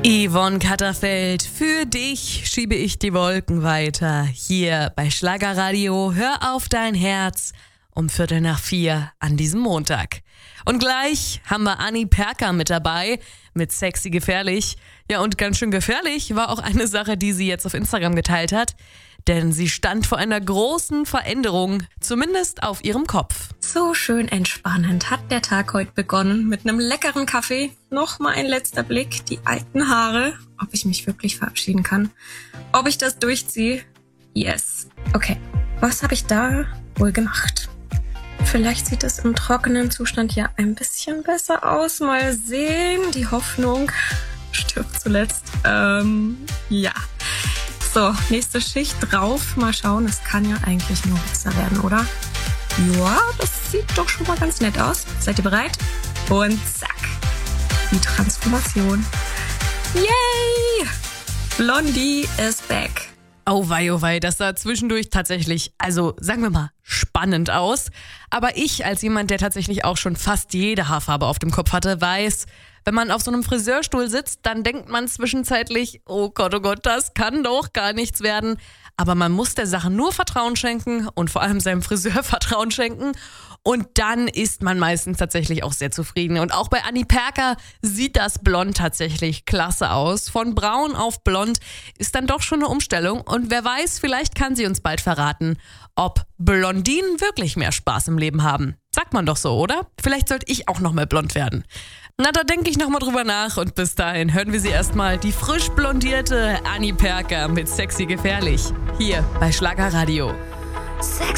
Yvonne Katterfeld, für dich schiebe ich die Wolken weiter. Hier bei Schlagerradio, hör auf dein Herz um 3:45 an diesem Montag. Und gleich haben wir Anni Perka mit dabei, mit Sexy Gefährlich. Ja, und ganz schön gefährlich war auch eine Sache, die sie jetzt auf Instagram geteilt hat. Denn sie stand vor einer großen Veränderung, zumindest auf ihrem Kopf. So schön entspannend hat der Tag heute begonnen mit einem leckeren Kaffee. Nochmal ein letzter Blick, die alten Haare. Ob ich mich wirklich verabschieden kann. Ob ich das durchziehe? Yes. Okay, was habe ich da wohl gemacht? Vielleicht sieht es im trockenen Zustand ja ein bisschen besser aus. Mal sehen, die Hoffnung stirbt zuletzt. Ja. So, nächste Schicht drauf. Mal schauen, es kann ja eigentlich nur besser werden, oder? Ja, das sieht doch schon mal ganz nett aus. Seid ihr bereit? Und zack, die Transformation. Yay! Blondie is back. Oh wei, das sah zwischendurch tatsächlich, also sagen wir mal, spannend aus. Aber ich als jemand, der tatsächlich auch schon fast jede Haarfarbe auf dem Kopf hatte, weiß, wenn man auf so einem Friseurstuhl sitzt, dann denkt man zwischenzeitlich, oh Gott, das kann doch gar nichts werden. Aber man muss der Sache nur Vertrauen schenken und vor allem seinem Friseur Vertrauen schenken. Und dann ist man meistens tatsächlich auch sehr zufrieden. Und auch bei Anni Perka sieht das Blond tatsächlich klasse aus. Von braun auf blond ist dann doch schon eine Umstellung. Und wer weiß, vielleicht kann sie uns bald verraten, ob Blondinen wirklich mehr Spaß im Leben haben. Sagt man doch so, oder? Vielleicht sollte ich auch noch mal blond werden. Na, da denke ich noch mal drüber nach. Und bis dahin hören wir sie erstmal, die frisch blondierte Anni Perka mit Sexy Gefährlich. Hier bei Schlagerradio.